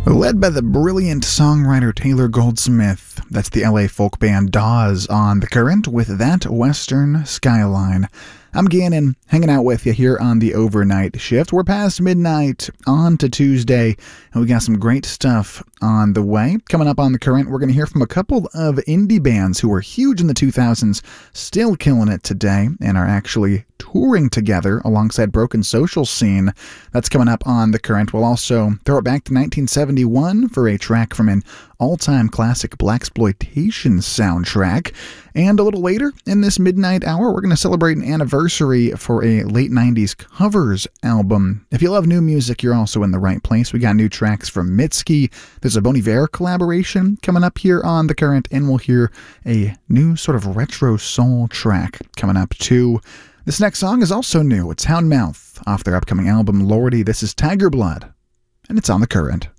Led by the brilliant songwriter Taylor Goldsmith, that's the LA folk band Dawes on The Current with That Western Skyline. I'm Gannon, hanging out with you here on the overnight shift. We're past midnight on to Tuesday, and we got some great stuff on the way. Coming up on The Current, we're going to hear from a couple of indie bands who were huge in the 2000s, still killing it today, and are actually touring together alongside Broken Social Scene. That's coming up on The Current. We'll also throw it back to 1971 for a track from an all-time classic blaxploitation soundtrack. And a little later in this midnight hour, we're going to celebrate an anniversary for a late 90s covers album. If you love new music, you're also in the right place. We got new tracks from Mitski. There's a Bon Iver collaboration coming up here on The Current, and we'll hear a new sort of retro soul track coming up too. This next song is also new. It's Houndmouth off their upcoming album Lordy. This is Tiger Blood, and it's on The Current.